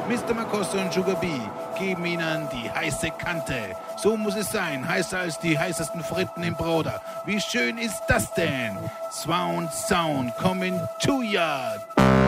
Mr. Makosso und Sugar B geben ihnen die heiße Kante. So muss es sein, heißer als die heißesten Fritten im Broder. Wie schön ist das denn? Swan Sound coming to ya.